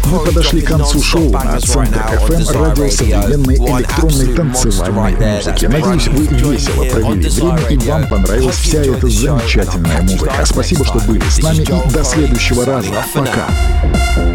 Мы подошли к концу шоу на Центр FM, радио современной электронной танцевальной музыки. Надеюсь, вы весело провели время и вам понравилась вся эта замечательная музыка. Спасибо, что были с нами, и до следующего раза. Пока.